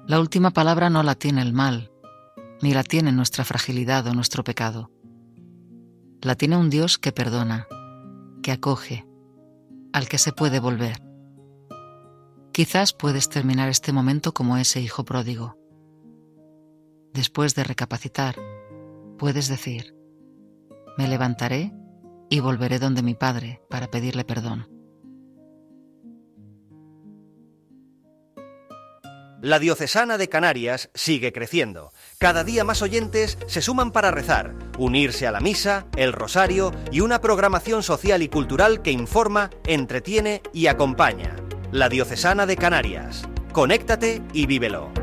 La última palabra no la tiene el mal, ni la tiene nuestra fragilidad o nuestro pecado. La tiene un Dios que perdona, que acoge, al que se puede volver. Quizás puedes terminar este momento como ese hijo pródigo. Después de recapacitar, puedes decir: me levantaré y volveré donde mi padre para pedirle perdón. La Diocesana de Canarias sigue creciendo. Cada día más oyentes se suman para rezar, unirse a la misa, el rosario y una programación social y cultural que informa, entretiene y acompaña. La Diocesana de Canarias. Conéctate y vívelo.